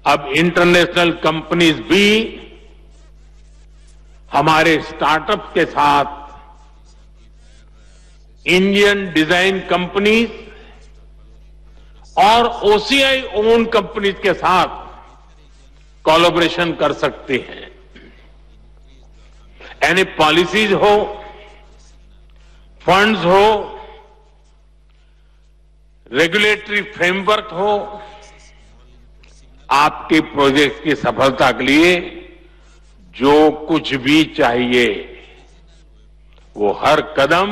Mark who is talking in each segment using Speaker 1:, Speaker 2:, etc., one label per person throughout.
Speaker 1: अब international companies भी हमारे स्टार्टअप के साथ इंडियन डिजाइन कंपनीज और ओसीआई ओन कंपनीज के साथ कोलैबोरेशन कर सकते हैं। यानी पॉलिसीज हो, फंड्स हो, रेगुलेटरी फ्रेमवर्क हो, आपके प्रोजेक्ट की सफलता के लिए जो कुछ भी चाहिए वो हर कदम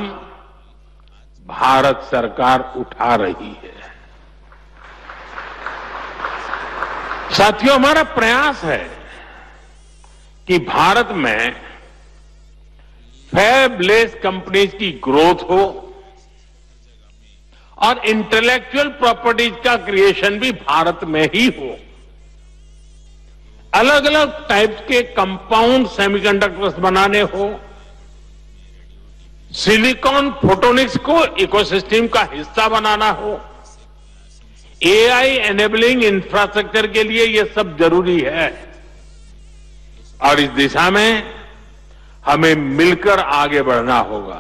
Speaker 1: भारत सरकार उठा रही है। साथियों, हमारा प्रयास है कि भारत में फैबलेस कंपनीज की ग्रोथ हो और इंटेलेक्चुअल प्रॉपर्टीज का क्रिएशन भी भारत में ही हो। अलग अलग टाइप के कंपाउंड सेमीकंडक्टर्स बनाने हो, सिलिकॉन फोटोनिक्स को इकोसिस्टम का हिस्सा बनाना हो, एआई एनेबलिंग इंफ्रास्ट्रक्चर के लिए ये सब जरूरी है और इस दिशा में हमें मिलकर आगे बढ़ना होगा।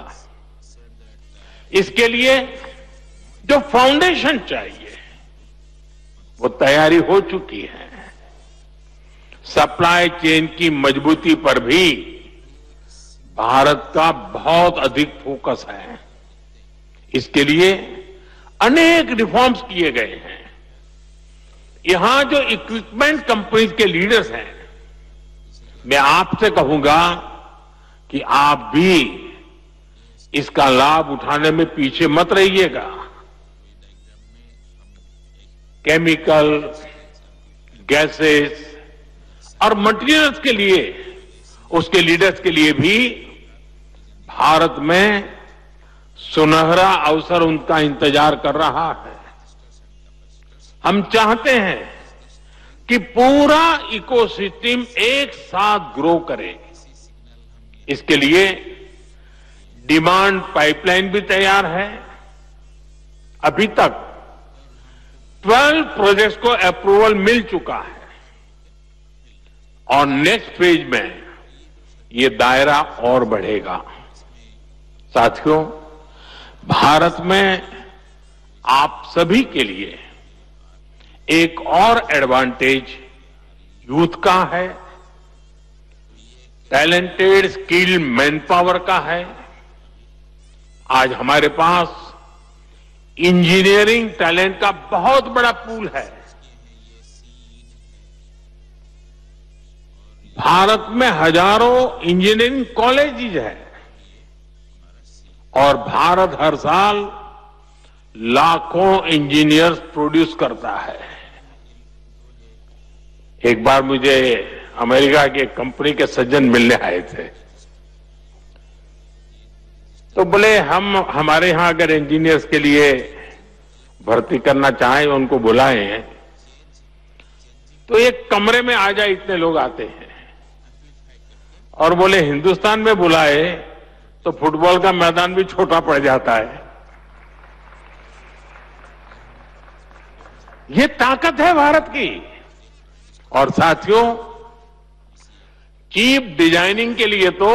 Speaker 1: इसके लिए जो फाउंडेशन चाहिए वो तैयारी हो चुकी है। सप्लाई चेन की मजबूती पर भी भारत का बहुत अधिक फोकस है। इसके लिए अनेक रिफॉर्म्स किए गए हैं। यहां जो इक्विपमेंट कंपनीज के लीडर्स हैं, मैं आपसे कहूंगा कि आप भी इसका लाभ उठाने में पीछे मत रहिएगा। केमिकल, गैसेस और मटेरियल्स के लिए, उसके लीडर्स के लिए भी भारत में सुनहरा अवसर उनका इंतजार कर रहा है। हम चाहते हैं कि पूरा इकोसिस्टम एक साथ ग्रो करे। इसके लिए डिमांड पाइपलाइन भी तैयार है। अभी तक 12 प्रोजेक्ट्स को अप्रूवल मिल चुका है और नेक्स्ट फेज में ये दायरा और बढ़ेगा। साथियों, भारत में आप सभी के लिए एक और एडवांटेज यूथ का है, टैलेंटेड स्किल्ड मैन पावर का है। आज हमारे पास इंजीनियरिंग टैलेंट का बहुत बड़ा पूल है। भारत में हजारों इंजीनियरिंग कॉलेजेस हैं और भारत हर साल लाखों इंजीनियर्स प्रोड्यूस करता है। एक बार मुझे अमेरिका की एक कंपनी के सज्जन मिलने आए थे, तो बोले हम हमारे यहां अगर इंजीनियर्स के लिए भर्ती करना चाहें, उनको बुलाएं तो एक कमरे में आ जाए इतने लोग आते हैं। और बोले हिंदुस्तान में बुलाए तो फुटबॉल का मैदान भी छोटा पड़ जाता है। ये ताकत है भारत की। और साथियों, चीप डिजाइनिंग के लिए तो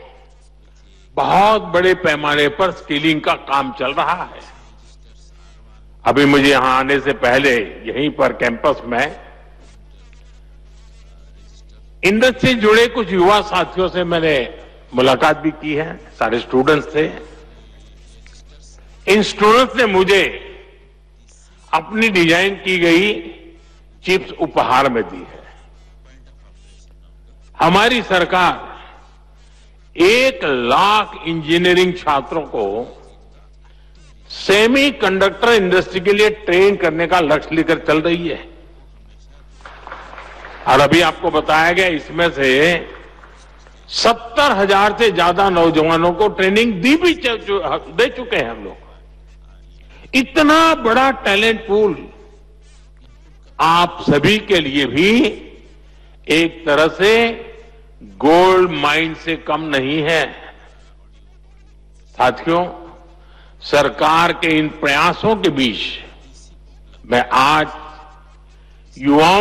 Speaker 1: बहुत बड़े पैमाने पर स्किलिंग का काम चल रहा है। अभी मुझे यहां आने से पहले यहीं पर कैंपस में इंडस्ट्री से जुड़े कुछ युवा साथियों से मैंने मुलाकात भी की है। सारे स्टूडेंट्स थे। इन स्टूडेंट्स ने मुझे अपनी डिजाइन की गई चिप्स उपहार में दी है। हमारी सरकार 1 लाख इंजीनियरिंग छात्रों को सेमी कंडक्टर इंडस्ट्री के लिए ट्रेन करने का लक्ष्य लेकर चल रही है। और अभी आपको बताया गया, इसमें से 70,000 से ज्यादा नौजवानों को ट्रेनिंग दे चुके हैं हम लोग। इतना बड़ा टैलेंट पूल आप सभी के लिए भी एक तरह से गोल्ड माइन से कम नहीं है। साथियों, सरकार के इन प्रयासों के बीच मैं आज युवाओं